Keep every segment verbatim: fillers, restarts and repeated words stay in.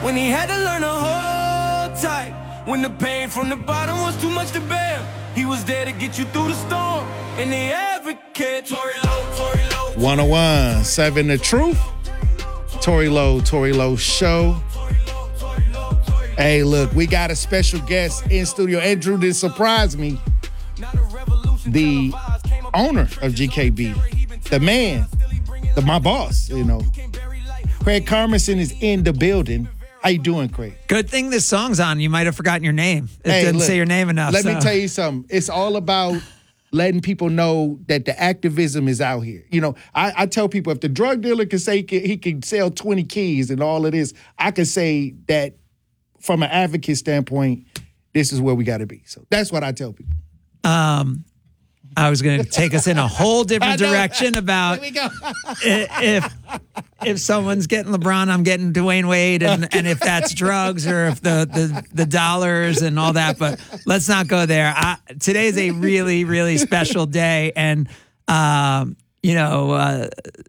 when he had to learn to hold tight. When the pain from the bottom was too much to bear, he was there to get you through the storm. And the advocate, Tory Lowe, Tory Lowe. one oh one, seven The Truth. Tory Lowe, Tory Lowe Show. Hey, look, we got a special guest in studio. Andrew did surprise me. The owner of G K B, the man, the my boss, you know. Craig Carmenson is in the building. How you doing, Craig? Good thing this song's on. You might have forgotten your name. It hey, didn't look, say your name enough. Let so. me tell you something. It's all about letting people know that the activism is out here. You know, I, I tell people if the drug dealer can say he can, he can sell twenty keys and all of this, I can say that from an advocate standpoint, this is where we got to be. So that's what I tell people. Um, I was going to take us in a whole different direction about if if someone's getting LeBron, I'm getting Dwayne Wade, and, and if that's drugs or if the, the, the dollars and all that. But let's not go there. I, today is a really, really special day. And, um, you know, uh,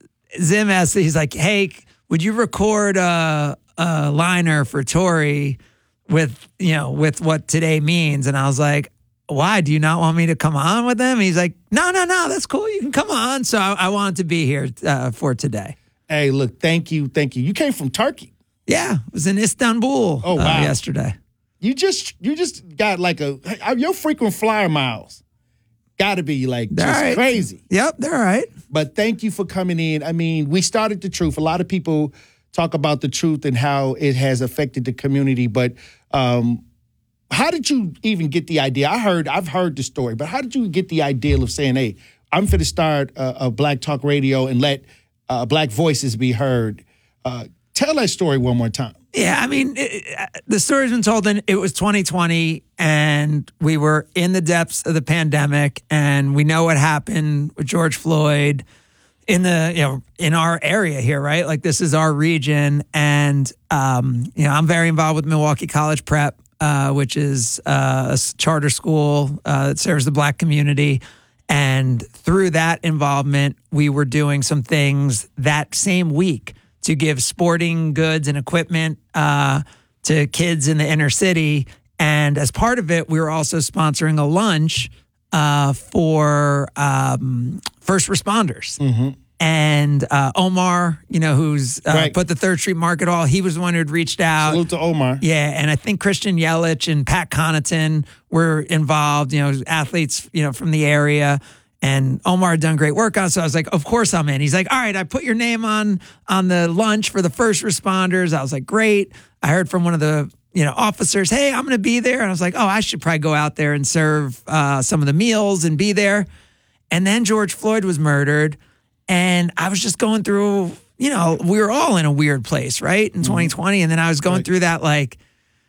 Zim asked, he's like, hey, would you record a, a liner for Tory with, you know, with what today means? And I was like, why? Do you not want me to come on with them? He's like, no, no, no, that's cool. You can come on. So I, I wanted to be here uh, for today. Hey, look, thank you, thank you. You came from Turkey. Yeah, I was in Istanbul oh, wow. uh, yesterday. You just you just got like a, your frequent flyer miles got to be like they're just right. crazy. Yep, they're all right. But thank you for coming in. I mean, we started The Truth. A lot of people talk about The Truth and how it has affected the community, but um, how did you even get the idea? I heard, I've heard the story, but how did you get the idea of saying, hey, I'm going to start a, a Black Talk Radio and let uh, Black voices be heard? Uh, tell that story one more time. Yeah, I mean, it, the story's been told, and it was twenty twenty, and we were in the depths of the pandemic, and we know what happened with George Floyd in the, you know, in our area here, right? Like, this is our region, and, um, you know, I'm very involved with Milwaukee College Prep. Uh, which is uh, a charter school uh, that serves the Black community. And through that involvement, we were doing some things that same week to give sporting goods and equipment uh, to kids in the inner city. And as part of it, we were also sponsoring a lunch uh, for um, first responders. Mm-hmm. And uh, Omar, you know, who's uh, right. put the Third Street Market Hall, he was the one who'd reached out. Salute to Omar. Yeah, and I think Christian Yelich and Pat Connaughton were involved, you know, athletes, you know, from the area. And Omar had done great work on it, so I was like, of course I'm in. He's like, all right, I put your name on on the lunch for the first responders. I was like, great. I heard from one of the, you know, officers, hey, I'm going to be there. And I was like, oh, I should probably go out there and serve uh, some of the meals and be there. And then George Floyd was murdered. And I was just going through, you know, we were all in a weird place, right? In twenty twenty. And then I was going right. through that like,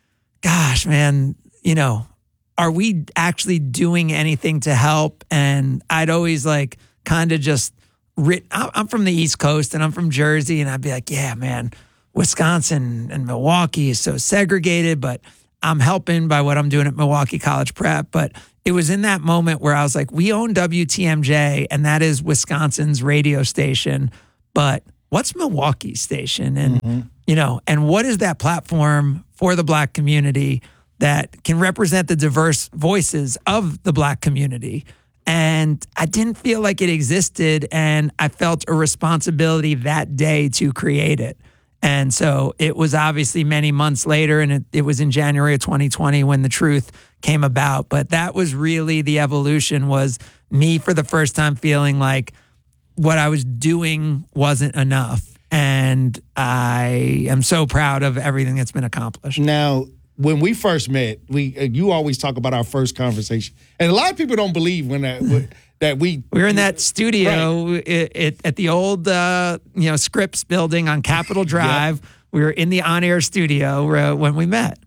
gosh, man, you know, are we actually doing anything to help? And I'd always like kind of just writ. I'm from the East Coast and I'm from Jersey. And I'd be like, yeah, man, Wisconsin and Milwaukee is so segregated, but I'm helping by what I'm doing at Milwaukee College Prep. But it was in that moment where I was like, we own W T M J, and that is Wisconsin's radio station. But what's Milwaukee's station? And, mm-hmm. you know, and what is that platform for the Black community that can represent the diverse voices of the Black community? And I didn't feel like it existed, and I felt a responsibility that day to create it. And so it was obviously many months later, and it, it was in January of twenty twenty when The Truth came about. But that was really the evolution, was me for the first time feeling like what I was doing wasn't enough. And I am so proud of everything that's been accomplished. Now, when we first met, we uh, you always talk about our first conversation. And a lot of people don't believe when that that we... We were in that studio right. it, it, at the old uh, you know Scripps building on Capitol Drive. Yep. We were in the on-air studio uh, when we met.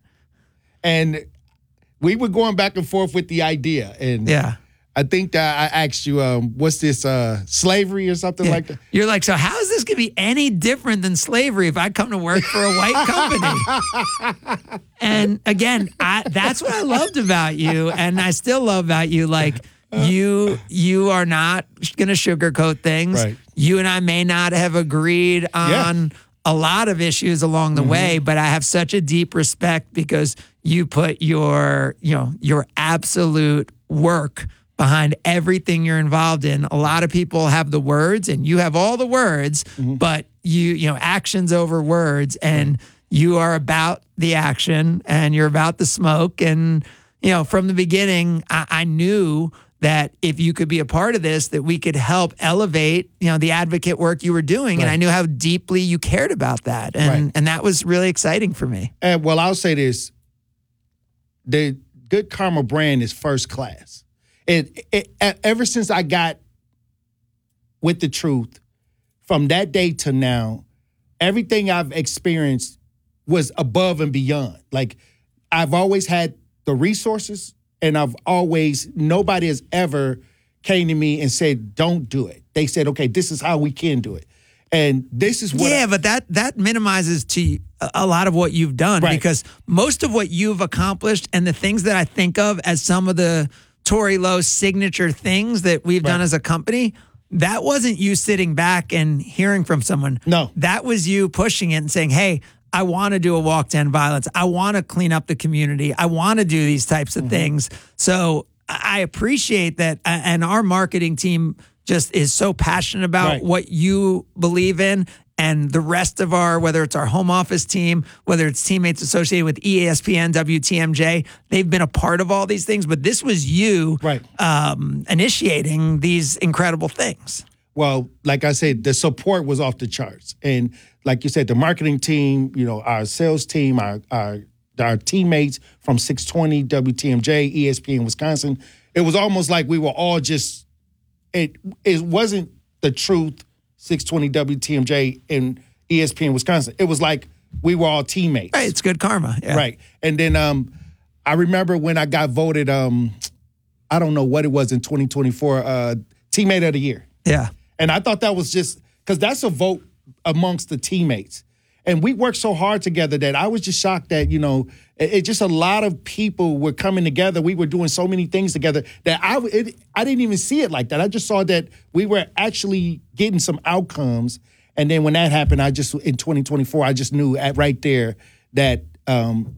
And we were going back and forth with the idea. And yeah. I think that I asked you, um, what's this, uh, slavery or something yeah. like that? You're like, so how is this going to be any different than slavery if I come to work for a white company? And again, I, that's what I loved about you, and I still love about you. Like, you you are not going to sugarcoat things. Right. You and I may not have agreed on... Yeah. a lot of issues along the mm-hmm. way, but I have such a deep respect because you put your, you know, your absolute work behind everything you're involved in. A lot of people have the words and you have all the words, mm-hmm. but you, you know, actions over words, and mm-hmm. you are about the action and you're about the smoke. And, you know, from the beginning, I, I knew that if you could be a part of this, that we could help elevate, you know, the advocate work you were doing. Right. And I knew how deeply you cared about that. And right. and that was really exciting for me. And well, I'll say this. The Good Karma brand is first class. It, it, ever since I got with the truth, from that day to now, everything I've experienced was above and beyond. Like, I've always had the resources, and I've always, nobody has ever came to me and said, don't do it. They said, okay, this is how we can do it. And this is what Yeah, I, but that that minimizes to a lot of what you've done, right. because most of what you've accomplished and the things that I think of as some of the Tory Lowe signature things that we've right. done as a company, that wasn't you sitting back and hearing from someone. No. That was you pushing it and saying, hey, I want to do a walk to end violence. I want to clean up the community. I want to do these types of mm-hmm. things. So I appreciate that. And our marketing team just is so passionate about right. what you believe in. And the rest of our, whether it's our home office team, whether it's teammates associated with E S P N, W T M J, they've been a part of all these things. But this was you right. um, initiating these incredible things. Well, like I said, the support was off the charts. And like you said, the marketing team, you know, our sales team, our our, our teammates from six twenty, W T M J, E S P N Wisconsin, it was almost like we were all just, it it wasn't the truth, six twenty W T M J and E S P N Wisconsin. It was like we were all teammates. Right, it's good karma. Yeah. Right. And then um, I remember when I got voted, um, I don't know what it was in twenty twenty-four, uh, Teammate of the Year. Yeah. And I thought that was just, because that's a vote amongst the teammates. And we worked so hard together that I was just shocked that, you know, it, it just a lot of people were coming together. We were doing so many things together that I, it, I didn't even see it like that. I just saw that we were actually getting some outcomes. And then when that happened, I just, in twenty twenty-four, I just knew at right there that um,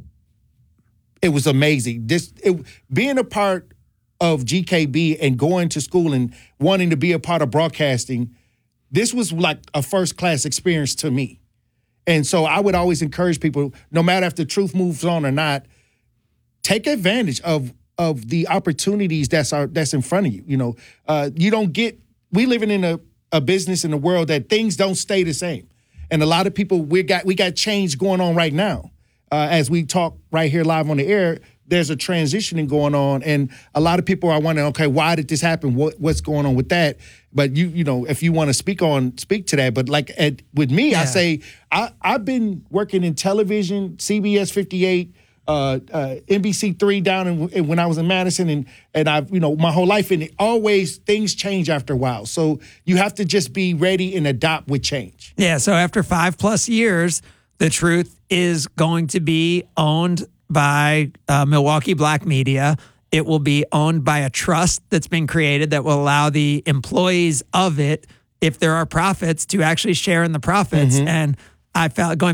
it was amazing. This it, being a part of G K B and going to school and wanting to be a part of broadcasting, this was like a first-class experience to me. And so I would always encourage people, no matter if the truth moves on or not, take advantage of of the opportunities that's are, that's in front of you. You know, uh, you don't get, we living in a, a business in a world that things don't stay the same. And a lot of people, we got we got change going on right now. Uh, as we talk right here live on the air, there's a transitioning going on, and a lot of people are wondering, okay, why did this happen? What, what's going on with that? But you, you know, if you want to speak on, speak to that. But like at, with me, yeah. I say I, I've been working in television, C B S fifty-eight, uh, uh, N B C three down in, in, when I was in Madison, and and I've you know my whole life, and it always things change after a while. So you have to just be ready and adapt with change. Yeah. So after five plus years, the truth is going to be owned by uh, Milwaukee Black Media. It will be owned by a trust that's been created that will allow the employees of it, if there are profits, to actually share in the profits. Mm-hmm. And I felt going